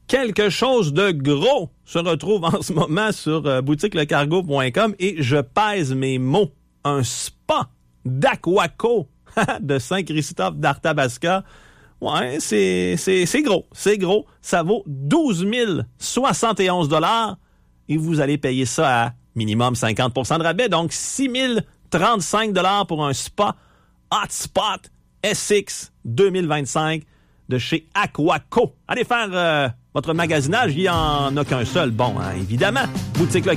quelque chose de gros se retrouve en ce moment sur boutiquelecargo.com et je pèse mes mots. Un spa d'Aquaco de Saint-Christophe d'Arthabasca. Ouais, c'est gros. C'est gros. Ça vaut 12 071 $ et vous allez payer ça à minimum 50 % de rabais. Donc, 6 035 $ pour un spa Hotspot SX 2025 de chez Aquaco. Allez faire votre magasinage. Il n'y en a qu'un seul. Bon, hein, évidemment, Boutique Le